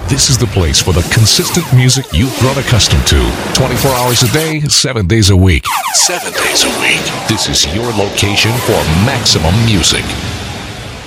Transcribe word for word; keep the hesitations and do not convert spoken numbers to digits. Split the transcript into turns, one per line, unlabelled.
This is the place for the consistent music you've grown accustomed to. twenty-four hours a day, seven days a week. Seven days a week. This is your location for maximum music.